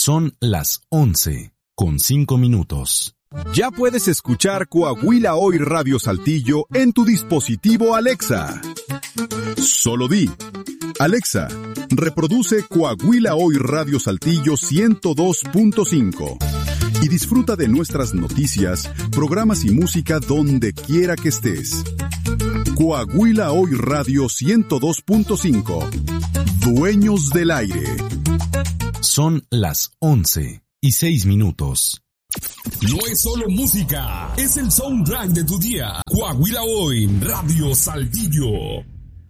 Son las 11:05. Ya puedes escuchar Coahuila Hoy Radio Saltillo en tu dispositivo Alexa. Solo di: Alexa, reproduce Coahuila Hoy Radio Saltillo 102.5 y disfruta de nuestras noticias, programas y música donde quiera que estés. Coahuila Hoy Radio 102.5. Dueños del aire. Son las 11:06. No es solo música, es el soundtrack de tu día. Coahuila Hoy Radio Saltillo.